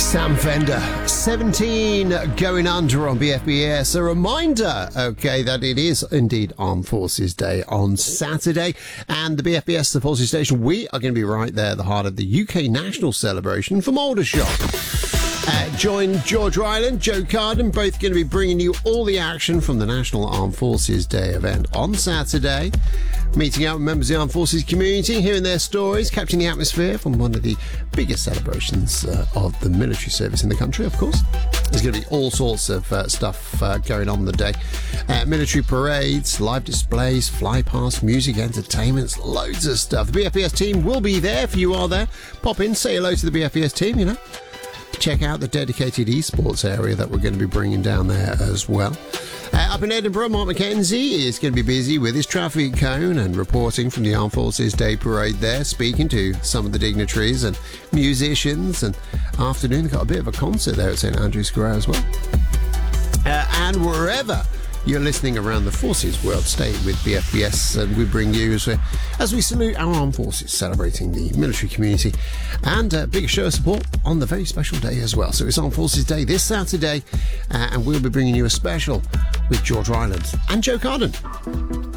Sam Fender, 17 going under on BFBS. A reminder, okay, that it is indeed Armed Forces Day on Saturday. And the BFBS, the Forces Station, we are going to be right there at the heart of the UK National Celebration from Aldershot. Join George Ryland, Joe Carden, both going to be bringing you all the action from the National Armed Forces Day event on Saturday. Meeting out with members of the Armed Forces community, hearing their stories, capturing the atmosphere from one of the biggest celebrations of the military service in the country, of course. There's going to be all sorts of stuff going on the day. Military parades, live displays, fly past, music, entertainments, loads of stuff. The BFBS team will be there if you are there. Pop in, say hello to the BFBS team, you know. Check out the dedicated esports area that we're going to be bringing down there as well. Up in Edinburgh, Mark McKenzie is going to be busy with his traffic cone and reporting from the Armed Forces Day Parade there, speaking to some of the dignitaries and musicians. And afternoon, they've got a bit of a concert there at St Andrew's Square as well. And wherever you're listening around the Forces world, stay with BFBS, and we bring you as we salute our armed forces, celebrating the military community, and a big show of support on the very special day as well. So it's Armed Forces Day this Saturday, and we'll be bringing you a special with George Ryland and Joe Carden.